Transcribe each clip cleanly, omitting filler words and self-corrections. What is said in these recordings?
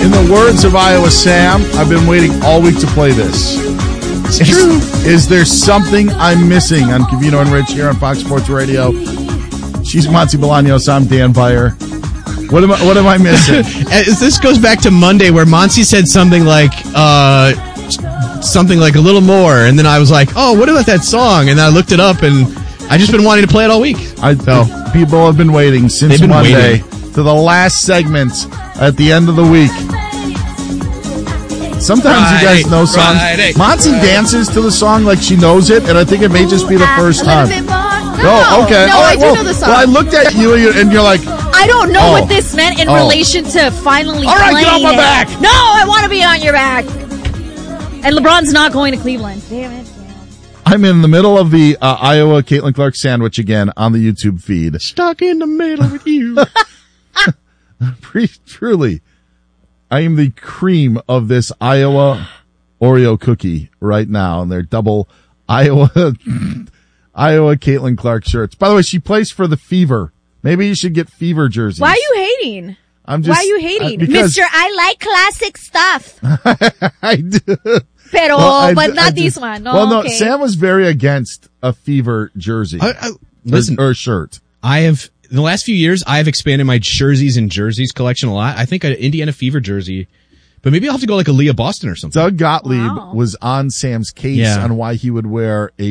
In the words of Iowa Sam, I've been waiting all week to play this. It's true. Is there something I'm missing on Covino and Rich here on Fox Sports Radio? She's Monty Bolaños. I'm Dan Beyer. What am I missing? This goes back to Monday where Monty said something like a little more, and then I was like, oh, what about that song? And then I looked it up, and I just been wanting to play it all week. People have been waiting since Monday to the last segment at the end of the week. Sometimes you guys know songs. Monty dances to the song like she knows it, and I think it may just be the first time. Oh, okay. No, I do know the song. Well, I looked at you, and you're like, I don't know what this meant in relation to finally playing. All right, get off my back. No, I want to be on your back. And LeBron's not going to Cleveland. Damn it. I'm in the middle of the Iowa Caitlin Clark sandwich again on the YouTube feed. Stuck in the middle with you. Truly, I am the cream of this Iowa Oreo cookie right now, and they're double Iowa Caitlin Clark shirts. By the way, she plays for the Fever. Maybe you should get Fever jerseys. Why are you hating? Why are you hating? Mr. I like classic stuff. I do. But not this one. No, well, no, okay. Sam was very against a Fever jersey. Listen, or shirt. in the last few years, I have expanded my jerseys and jerseys collection a lot. I think an Indiana Fever jersey, but maybe I'll have to go like a Leah Boston or something. Doug Gottlieb was on Sam's case on why he would wear a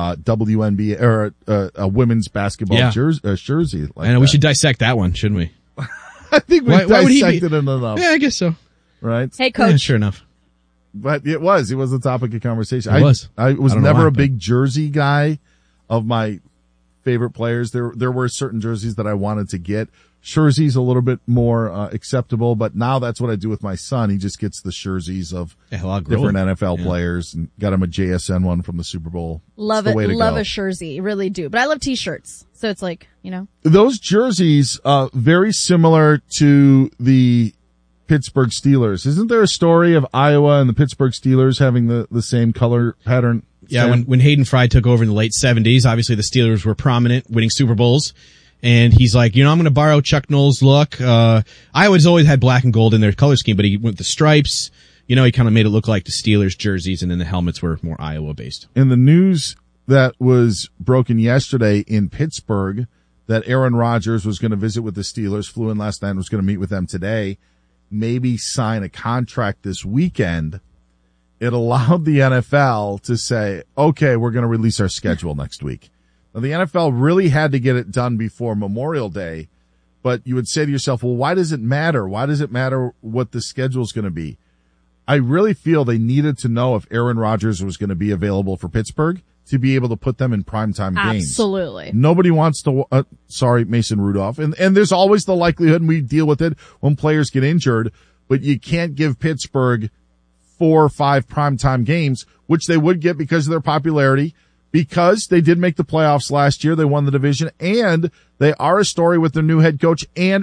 WNBA or a women's basketball jersey. Like and we should dissect that one, shouldn't we? I think we dissected it enough. Yeah, I guess so. Right? Hey, Coach. Yeah, sure enough. But it was the topic of conversation. I was never a big jersey guy of my favorite players. There were certain jerseys that I wanted to get. Jerseys a little bit more acceptable, but now that's what I do with my son. He just gets the jerseys of different NFL players, and got him a JSN one from the Super Bowl. Love it. Love a jersey. Really do. But I love T-shirts. So it's like, Those jerseys, very similar to the Pittsburgh Steelers. Isn't there a story of Iowa and the Pittsburgh Steelers having the same color pattern? Yeah, when Hayden Fry took over in the late 70s, obviously the Steelers were prominent, winning Super Bowls. And he's like, I'm going to borrow Chuck Noll's look. Iowa's always had black and gold in their color scheme, but he went with the stripes. He kind of made it look like the Steelers jerseys, and then the helmets were more Iowa-based. In the news that was broken yesterday in Pittsburgh, that Aaron Rodgers was going to visit with the Steelers, flew in last night and was going to meet with them today, maybe sign a contract this weekend. It allowed the NFL to say, okay, we're going to release our schedule next week. Now, the NFL really had to get it done before Memorial Day, but you would say to yourself, well, why does it matter? Why does it matter what the schedule is going to be? I really feel they needed to know if Aaron Rodgers was going to be available for Pittsburgh to be able to put them in primetime games. Absolutely. Nobody wants to, Mason Rudolph. And there's always the likelihood, and we deal with it when players get injured, but you can't give Pittsburgh 4 or 5 primetime games, which they would get because of their popularity, because they did make the playoffs last year. They won the division, and they are a story with their new head coach and